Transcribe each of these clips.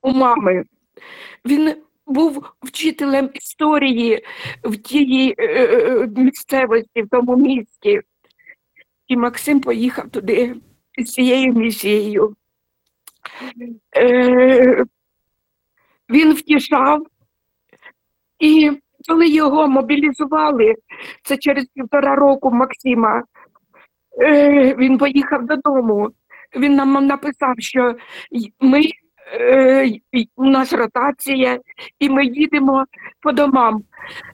у мами. Він був вчителем історії в тій місцевості, в тому місті. І Максим поїхав туди з цією місією. Е, Він втішав, і коли його мобілізували, це через 1,5 року Максима, він поїхав додому. Він нам написав, що ми, у нас ротація, і ми їдемо по домам.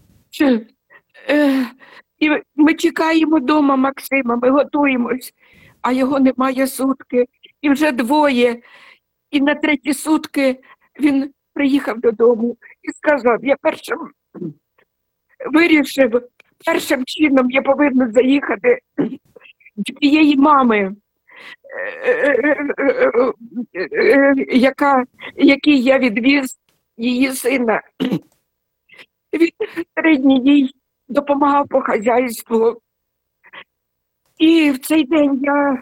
Е, І ми чекаємо вдома Максима, ми готуємось, а його немає сутки, і вже 2. І на 3 сутки він приїхав додому і сказав: я вирішив, першим чином я повинен заїхати до тієї мами, який я відвіз її сина. Він 3 дні їй допомагав по хазяйству. І в цей день я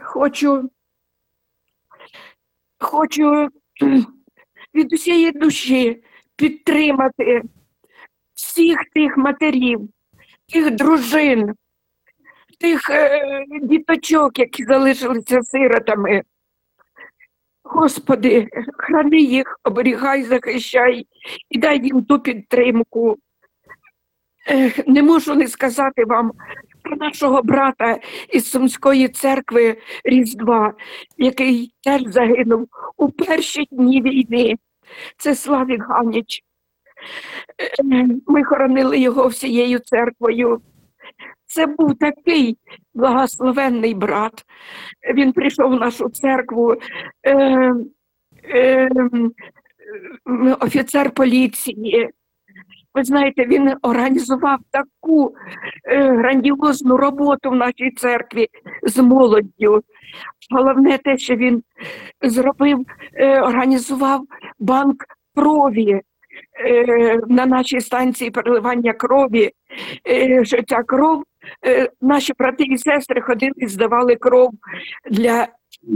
хочу від усієї душі підтримати всіх тих матерів, тих дружин, тих діточок, які залишилися сиротами. Господи, храни їх, оберігай, захищай і дай їм ту підтримку. Не можу не сказати вам про нашого брата із Сумської церкви Різдва, який теж загинув у перші дні війни. Це Славік Ганич. Ми хоронили його всією церквою. Це був такий благословенний брат. Він прийшов в нашу церкву, офіцер поліції. Ви знаєте, він організував таку грандіозну роботу в нашій церкві з молоддю. Головне те, що він організував банк крові на нашій станції переливання крові. Що ця кров, наші брати і сестри ходили і здавали кров для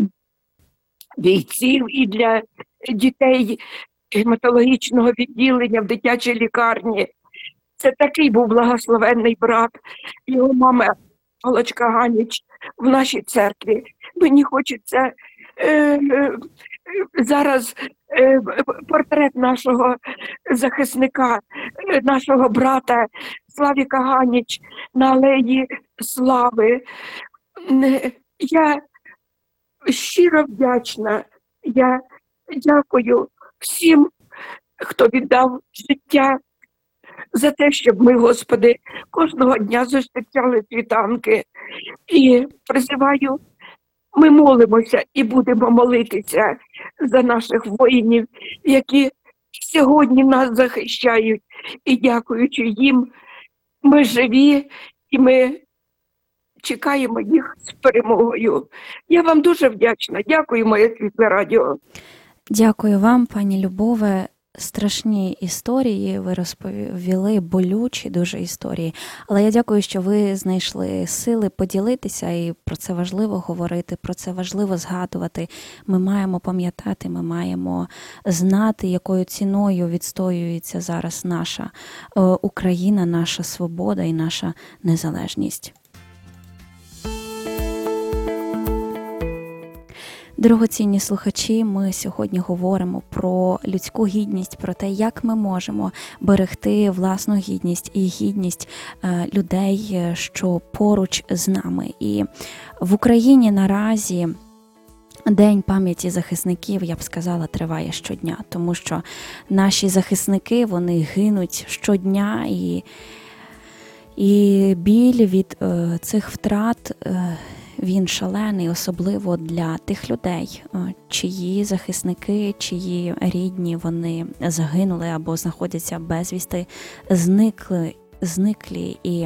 бійців і для дітей гематологічного відділення в дитячій лікарні. Це такий був благословенний брат. Його мама Галочка Ганіч в нашій церкві. Мені хочеться зараз портрет нашого захисника, нашого брата Славіка Ганіч на Алеї Слави. Я щиро вдячна. Я дякую всім, хто віддав життя за те, щоб ми, Господи, кожного дня зустрічали світанки. І призиваю, ми молимося і будемо молитися за наших воїнів, які сьогодні нас захищають. І дякуючи їм, ми живі і ми чекаємо їх з перемогою. Я вам дуже вдячна. Дякую, моє світле радіо. Дякую вам, пані Любове. Страшні історії ви розповіли, болючі дуже історії. Але я дякую, що ви знайшли сили поділитися, і про це важливо говорити, про це важливо згадувати. Ми маємо пам'ятати, ми маємо знати, якою ціною відстоюється зараз наша Україна, наша свобода і наша незалежність. Дорогоцінні слухачі, ми сьогодні говоримо про людську гідність, про те, як ми можемо берегти власну гідність і гідність людей, що поруч з нами. І в Україні наразі День пам'яті захисників, я б сказала, триває щодня, тому що наші захисники, вони гинуть щодня, і біль від цих втрат він шалений, особливо для тих людей, чиї захисники, чиї рідні вони загинули або знаходяться безвісти, зниклі. І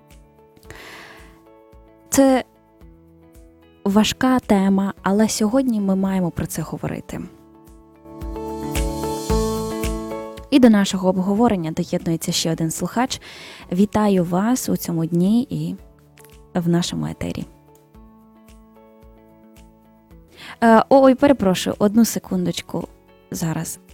це важка тема, але сьогодні ми маємо про це говорити. І до нашого обговорення доєднується ще один слухач. Вітаю вас у цьому дні і в нашому етері. Ой, перепрошую, одну секундочку зараз.